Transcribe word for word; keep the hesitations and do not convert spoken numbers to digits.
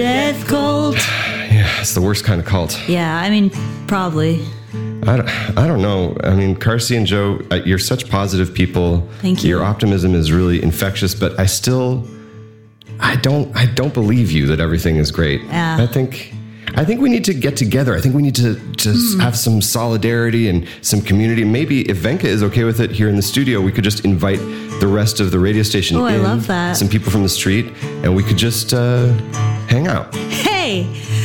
Death cult. Yeah, it's the worst kind of cult. Yeah, I mean, probably. I don't, I don't know. I mean, Carsey and Joe, you're such positive people. Thank you. Your optimism is really infectious, but I still, I don't, I don't believe you that everything is great. Yeah. I think, I think we need to get together. I think we need to just mm. have some solidarity and some community. Maybe if Venka is okay with it here in the studio, we could just invite the rest of the radio station oh, in. I love that. Some people from the street, and we could just uh, hang out. Hey.